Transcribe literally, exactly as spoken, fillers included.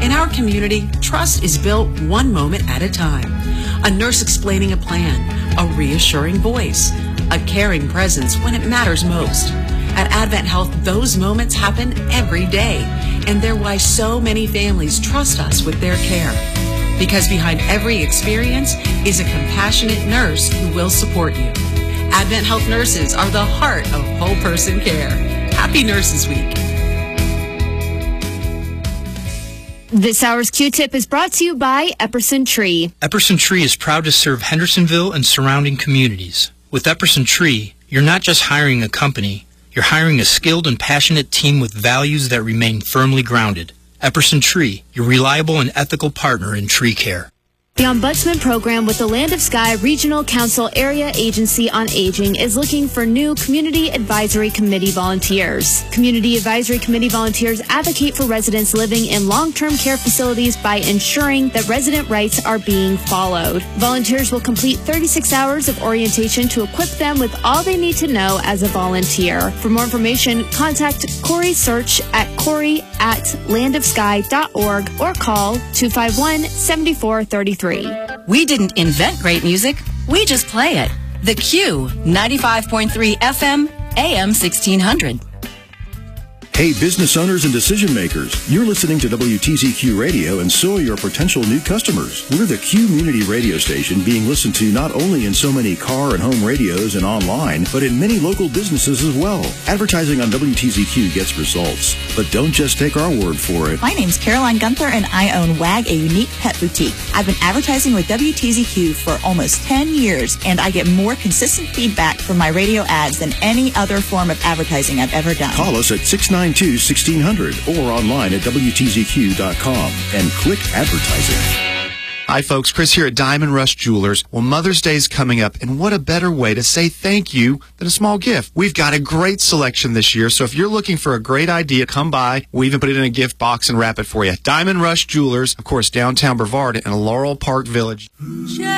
In our community, trust is built one moment at a time. A nurse explaining a plan, a reassuring voice, a caring presence when it matters most. At Advent Health, those moments happen every day, and they're why so many families trust us with their care. Because behind every experience is a compassionate nurse who will support you. Advent Health nurses are the heart of whole person care. Happy Nurses Week. This hour's Q-Tip is brought to you by Epperson Tree. Epperson Tree is proud to serve Hendersonville and surrounding communities. With Epperson Tree, you're not just hiring a company, you're hiring a skilled and passionate team with values that remain firmly grounded. Epperson Tree, your reliable and ethical partner in tree care. The Ombudsman Program with the Land of Sky Regional Council Area Agency on Aging is looking for new Community Advisory Committee volunteers. Community Advisory Committee volunteers advocate for residents living in long-term care facilities by ensuring that resident rights are being followed. Volunteers will complete thirty-six hours of orientation to equip them with all they need to know as a volunteer. For more information, contact Corey Search at Corey at land of sky dot org or call two five one, seven four three three. We didn't invent great music, we just play it. The Q, ninety-five point three F M, A M sixteen hundred. Hey, business owners and decision makers, you're listening to W T Z Q Radio, and so are your potential new customers. We're the Q Community radio station being listened to not only in so many car and home radios and online, but in many local businesses as well. Advertising on W T Z Q gets results, but don't just take our word for it. My name's Caroline Gunther, and I own WAG, a unique pet boutique. I've been advertising with W T Z Q for almost ten years, and I get more consistent feedback from my radio ads than any other form of advertising I've ever done. Call us at six nine two, one six hundred or online at W T Z Q dot com and click advertising. Hi folks, Chris here at Diamond Rush Jewelers. Well, Mother's Day is coming up, and what a better way to say thank you than a small gift. We've got a great selection this year, so if you're looking for a great idea, come by. We even put it in a gift box and wrap it for you. Diamond Rush Jewelers, of course, downtown Brevard in Laurel Park Village.